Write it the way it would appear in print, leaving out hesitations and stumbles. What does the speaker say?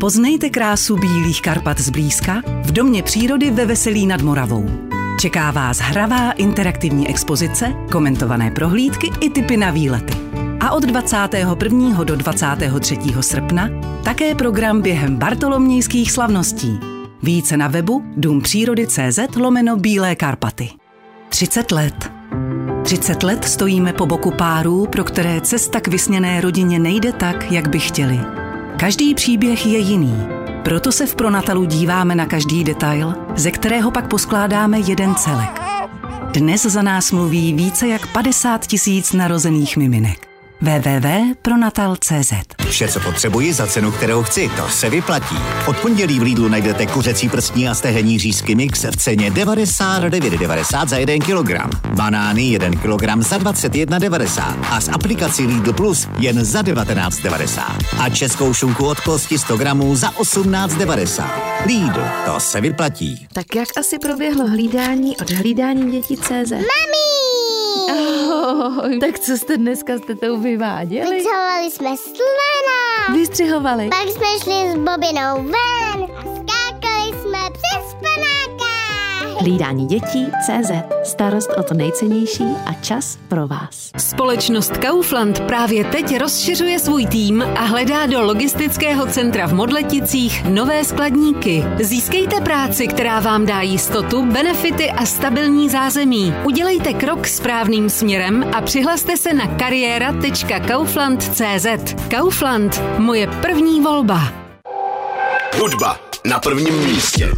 Poznejte krásu Bílých Karpat zblízka v Domě přírody ve Veselí nad Moravou. Čeká vás hravá interaktivní expozice, komentované prohlídky i tipy na výlety. A od 21. do 23. srpna také program během bartolomějských slavností. Více na webu dompřírody.cz/Bílé Karpaty. 30 let. 30 let stojíme po boku párů, pro které cesta k vysněné rodině nejde tak, jak by chtěli. Každý příběh je jiný. Proto se v Pronatalu díváme na každý detail, ze kterého pak poskládáme jeden celek. Dnes za nás mluví více jak 50 000 narozených miminek. www.pronatal.cz. Vše, co potřebuji za cenu, kterou chci, to se vyplatí. Od pondělí v Lidlu najdete kuřecí prstní a stehenní řízky mix v ceně 99,90 za 1 kilogram. Banány 1 kilogram za 21,90 a z aplikací Lidl Plus jen za 19,90. A českou šunku od kosti 100 gramů za 18,90. Lidl, to se vyplatí. Tak jak asi proběhlo hlídání od hlídání dětí.cz? Mami! Ahoj. Tak co jste dneska s tetou vyváděli? Vytřehovali jsme slona. Vystřihovali. Pak jsme šli s Bobinou ven a skákali jsme přes panáka. Hlídání dětí.cz. Starost o to nejcennější a čas pro vás. Společnost Kaufland právě teď rozšiřuje svůj tým a hledá do logistického centra v Modleticích nové skladníky. Získejte práci, která vám dá jistotu, benefity a stabilní zázemí. Udělejte krok správným směrem a přihlaste se na kariéra.kaufland.cz. Kaufland, moje první volba. Hudba na prvním místě.